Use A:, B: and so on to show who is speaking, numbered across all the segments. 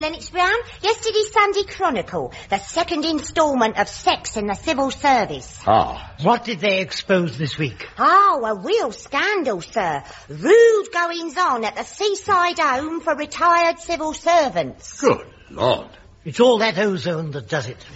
A: Then it's Brown. Yesterday's Sunday Chronicle, the second instalment of Sex in the Civil Service.
B: Ah.
C: What did they expose this week?
A: Oh, a real scandal, sir. Rude goings-on at the seaside home for retired civil servants.
B: Good Lord.
C: It's all that ozone that does it.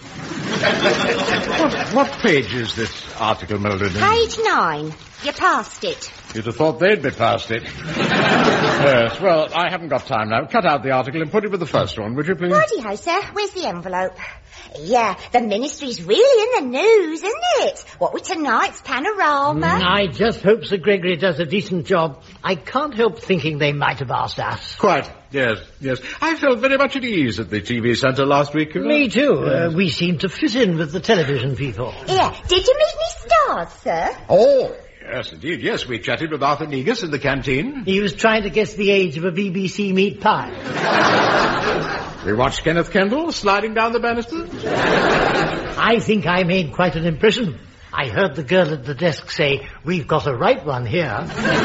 B: What page is this article, Mildred?
A: Page 9. You passed it.
B: You'd have thought they'd be past it. Yes, well, I haven't got time now. Cut out the article and put it with the first one, would you, please?
A: Righty-ho, sir. Where's the envelope? Yeah, the ministry's really in the news, isn't it? What with tonight's panorama?
C: I just hope Sir Gregory does a decent job. I can't help thinking they might have asked us.
B: Quite, yes. I felt very much at ease at the TV centre last week.
C: Me too. We seem to fit in with the television people.
A: Yeah, did you meet any stars, sir?
B: Oh, yes, indeed. Yes, we chatted with Arthur Negus in the canteen.
C: He was trying to guess the age of a BBC meat pie.
B: We watched Kenneth Kendall sliding down the banisters.
C: I think I made quite an impression. I heard the girl at the desk say, "We've got a right one here."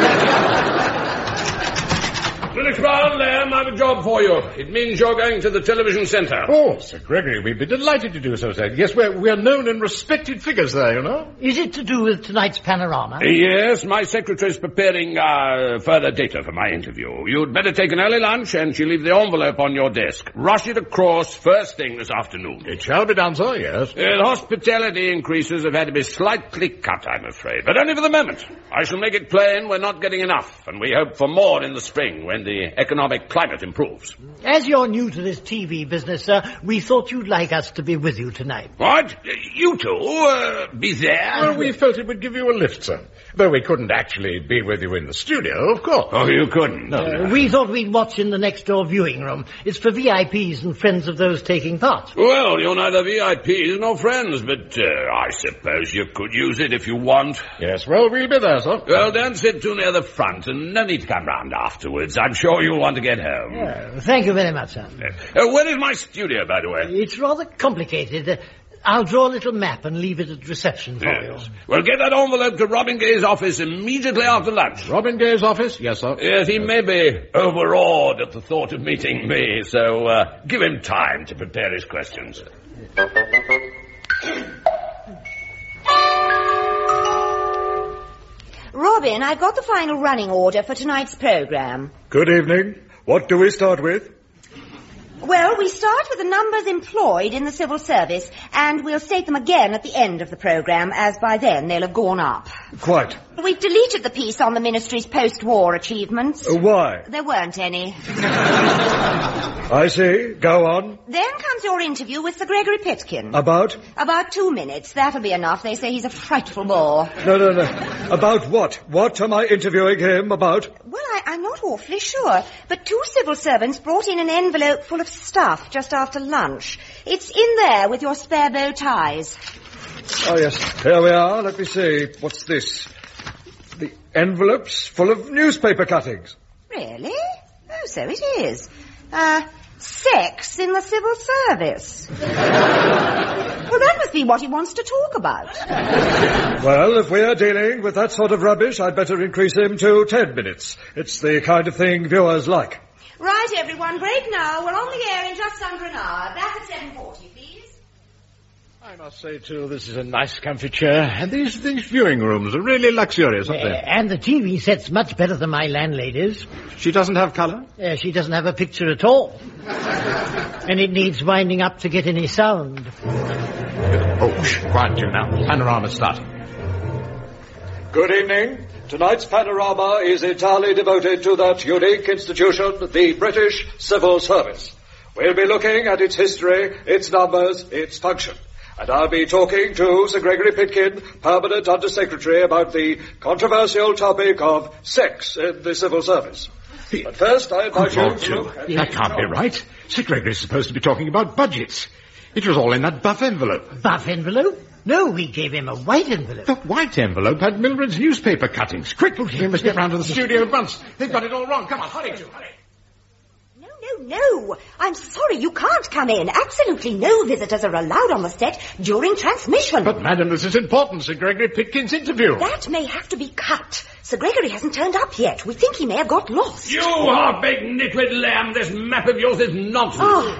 D: British Brown, Lamb, I have a job for you. It means you're going to the television centre.
B: Oh, Sir Gregory, we'd be delighted to do so, sir. Yes, we're known and respected figures there, you know.
C: Is it to do with tonight's panorama?
D: Yes, my secretary's preparing further data for my interview. You'd better take an early lunch and she'll leave the envelope on your desk. Rush it across first thing this afternoon.
B: It shall be done, sir, yes.
D: Hospitality increases have had to be slightly cut, I'm afraid, but only for the moment. I shall make it plain we're not getting enough, and we hope for more in the spring when the economic climate improves.
C: As you're new to this TV business, sir, we thought you'd like us to be with you tonight.
D: What? You two? Be there?
B: Well, we felt it would give you a lift, sir. Though we couldn't actually be with you in the studio, of course.
D: Oh, you couldn't?
B: No.
C: We thought we'd watch in the next-door viewing room. It's for VIPs and friends of those taking part.
D: Well, you're neither VIPs nor friends, but I suppose you could use it if you want.
B: Yes, well, we'll be there, sir.
D: Well, don't sit too near the front, and no need to come round afterwards. I'm sure you'll want to get home.
C: Thank you very much, sir.
D: Where is my studio, by the way?
C: It's rather complicated. I'll draw a little map and leave it at reception for you.
D: Well, get that envelope to Robin Gay's office immediately after lunch.
B: Robin Gay's office? Yes, sir.
D: Yes, he may be overawed at the thought of meeting me, so give him time to prepare his questions.
A: Robin, I've got the final running order for tonight's programme.
E: Good evening. What do we start with?
A: Well, we start with the numbers employed in the civil service, and we'll state them again at the end of the programme, as by then they'll have gone up.
E: Quite.
A: We've deleted the piece on the ministry's post-war achievements.
E: Why?
A: There weren't any.
E: I see. Go on.
A: Then comes your interview with Sir Gregory Pitkin.
E: About?
A: About 2 minutes. That'll be enough. They say he's a frightful bore.
E: No. About what? What am I interviewing him about?
A: Well, I'm not awfully sure, but 2 civil servants brought in an envelope full of stuff just after lunch. It's in there with your spare bow ties.
E: Oh, yes. Here we are. Let me see. What's this? The envelopes full of newspaper cuttings.
A: Really? Oh, so it is. Sex in the civil service. Well, that must be what he wants to talk about.
E: Well, if we're dealing with that sort of rubbish, I'd better increase him to 10 minutes. It's the kind of thing viewers like.
A: Right, everyone, break now. We're on the air in just under an hour. Back at 7:40, please.
B: I must say, too, this is a nice comfy chair. And these viewing rooms are really luxurious, aren't they?
C: And the TV set's much better than my landlady's.
B: She doesn't have colour?
C: She doesn't have a picture at all. And it needs winding up to get any sound.
B: Oh, quiet you now. Panorama's starting.
E: Good evening. Tonight's panorama is entirely devoted to that unique institution, the British Civil Service. We'll be looking at its history, its numbers, its function. And I'll be talking to Sir Gregory Pitkin, Permanent Under-Secretary, about the controversial topic of sex in the civil service. But first, I invite you to look at...
B: That can't be right. Sir Gregory's supposed to be talking about budgets. It was all in that buff envelope.
C: Buff envelope? No, we gave him a white envelope.
B: The white envelope had Mildred's newspaper cuttings. Quick, we must get round to the studio at once. They've got it all wrong. Come on, hurry.
A: No, no. I'm sorry, you can't come in. Absolutely no visitors are allowed on the set during transmission.
B: But, madam, this is important. Sir Gregory Pitkin's interview.
A: That may have to be cut. Sir Gregory hasn't turned up yet. We think he may have got lost.
D: You are big nitwit lamb. This map of yours is nonsense.
A: Oh,